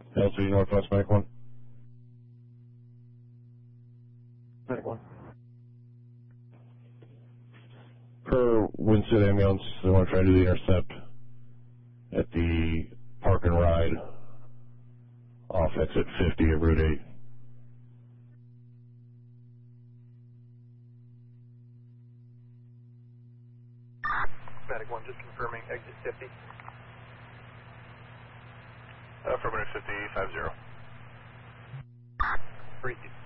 LC Northwest Medic 1. Medic 1. Per Winston Ambulance, they want to try to do the intercept at the park and ride off exit 50 of Route 8. Medic 1, just confirming exit 50. Affirmative 50, 50. Breathe.